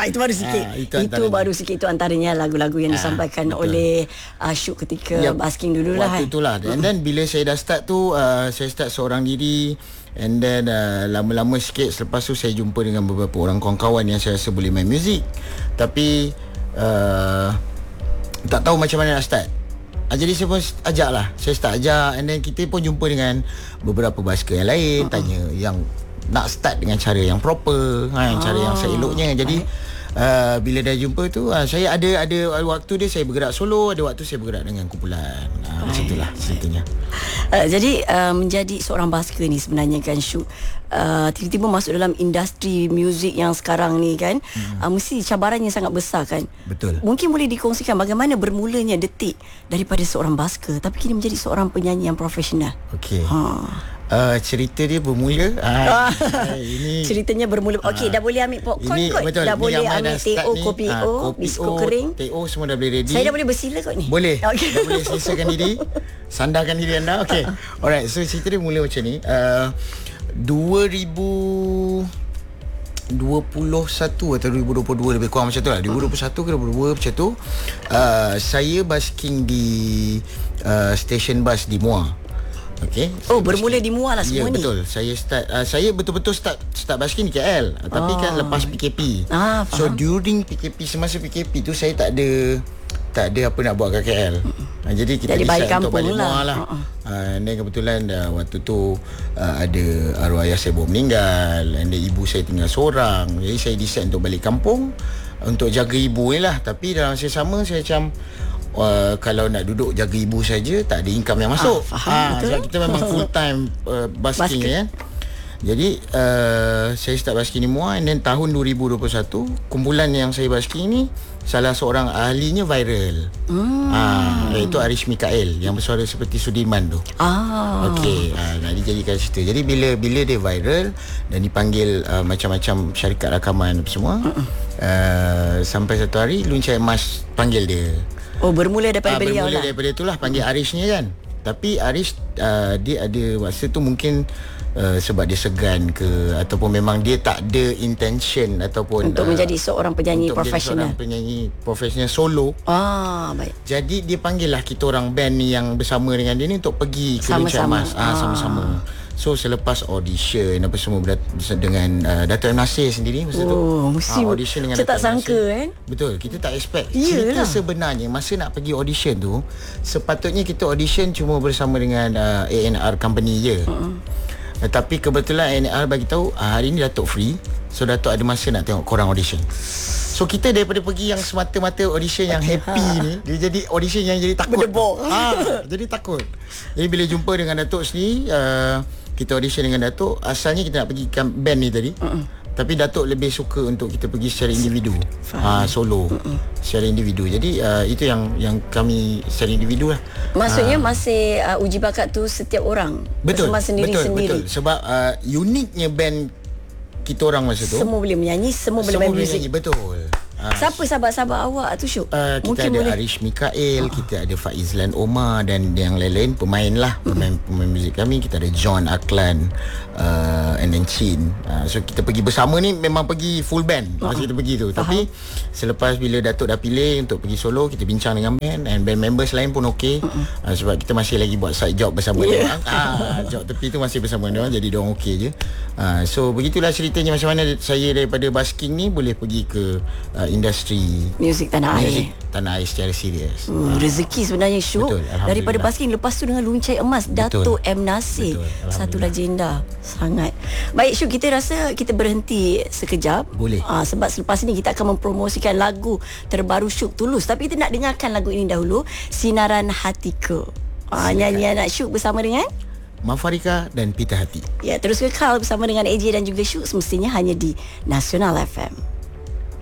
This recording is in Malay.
Itu baru sikit. Itu baru sikit. Itu antaranya lagu-lagu yang disampaikan oleh Syuk ketika basking dululah. Waktu itulah. And then bila saya dah start tu, saya start seorang diri. And then lama-lama sikit selepas tu saya jumpa dengan beberapa orang kawan-kawan yang saya rasa boleh main muzik. Tapi tak tahu macam mana nak start. Jadi saya pun ajak lah. Saya start ajak. And then kita pun jumpa dengan beberapa basker yang lain. Tanya yang nak start dengan cara yang proper, cara yang seeloknya. Jadi bila dah jumpa tu, saya ada waktu dia saya bergerak solo, ada waktu saya bergerak dengan kumpulan. Macam itulah ceritanya. Jadi menjadi seorang basker ni sebenarnya kan Syuk, tiba-tiba masuk dalam industri muzik yang sekarang ni kan, mesti cabarannya sangat besar kan. Betul. Mungkin boleh dikongsikan bagaimana bermulanya detik daripada seorang basker tapi kini menjadi seorang penyanyi yang profesional. Okey. Cerita dia bermula ini ceritanya bermula. Okey, dah boleh ambil popcorn kot. Betul, dah boleh ambil dah teh kopi biskut kering. Teh semua dah boleh ready. Saya dah boleh bersila kot ni. Boleh. Okay. Dah boleh selesakan diri. Sandarkan diri anda. Okey. Alright, so cerita dia mula macam ni. 2021 atau 2022 lebih kurang macam tu lah. 2021 ke 2022 macam tu. Saya basking di stesen bas di Muar. Okay. Bermula di Muar lah semua ni. Ya, betul. Saya start saya betul-betul start basking di KL. Tapi kan lepas PKP. So during PKP, semasa PKP tu saya tak ada apa nak buat kat KL. Jadi kita decide untuk balik Muar lah. Dan kebetulan waktu tu ada arwah ayah saya baru meninggal, dan ibu saya tinggal seorang. Jadi saya decide untuk balik kampung untuk jaga ibu ni lah. Tapi dalam masa sama saya macam kalau nak duduk jaga ibu saja tak ada income yang masuk. Sebab kita memang full time basking kan. Jadi saya start basking di Muar. And then tahun 2021 kumpulan yang saya basking ni salah seorang ahlinya viral. Iaitu Arish Mikael yang bersuara seperti Sudirman tu. Okey, nak dijadikan cerita. Jadi bila dia viral dan dipanggil macam-macam syarikat rakaman apa semua, sampai satu hari Luncai Emas panggil dia. Bermula daripada beliau lah. Bermula daripada itulah panggil Arish ni kan. Tapi Arish dia ada masa tu mungkin sebab dia segan ke, ataupun memang dia tak ada intention ataupun untuk menjadi seorang penyanyi profesional. Seorang penyanyi profesional solo. Baik. Jadi dia panggil lah kita orang band ni yang bersama dengan dia ni untuk pergi ke Luncai Emas. Sama-sama. So selepas audition apa semua dengan Dato' M. Nasir sendiri masa tu. Mesti audition dengan Dato' tak sangka kan. Betul, kita tak expect. Yelah. Cerita sebenarnya masa nak pergi audition tu, sepatutnya kita audition cuma bersama dengan A&R company je. Tapi kebetulan A&R bagi tahu hari ni Dato' free. So Dato' ada masa nak tengok korang audition. So kita daripada pergi yang semata-mata audition yang happy ni, dia jadi audition yang jadi takut. Berdebok. Jadi takut. Jadi bila jumpa dengan Dato' sendiri, kita audition dengan Dato', asalnya kita nak pergi band ni tadi. Tapi Dato' lebih suka untuk kita pergi secara individu. Solo. Secara individu. Jadi itu yang kami secara individu lah. Maksudnya masih uji bakat tu setiap orang. Betul. Sendiri-sendiri. Betul. Sebab uniknya band kita orang masa tu, semua boleh menyanyi, semua boleh main muzik. Betul. Siapa sahabat-sahabat awak tu Syuk? Kita Mungkin ada boleh. Arish Mikael, kita ada Faizlan Omar dan yang lain-lain pemain lah, pemain muzik kami. Kita ada John Aklan, and then Chin. So kita pergi bersama ni memang pergi full band masa kita pergi tu. Tapi selepas bila Datuk dah pilih untuk pergi solo, kita bincang dengan band, and band members lain pun okey. Sebab kita masih lagi buat side job bersama dia orang. Job tepi tu masih bersama dia orang, jadi dia orang okey je. So begitulah ceritanya macam mana saya daripada basking ni boleh pergi ke industri muzik tanah air secara serius. Rezeki sebenarnya Syuk. Daripada basking, lepas tu dengan Luncai Emas, Dato' M. Nasir. Satu legenda sangat. Baik Syuk, kita rasa kita berhenti sekejap. Boleh. Sebab selepas ini kita akan mempromosikan lagu terbaru Syuk Tulus. Tapi kita nak dengarkan lagu ini dahulu, Sinaran Hatiku. Nyanyian anak Syuk bersama dengan Mafarika dan Pita Hati. Ya, terus kekal bersama dengan AJ dan juga Syuk, semestinya hanya di Nasional FM.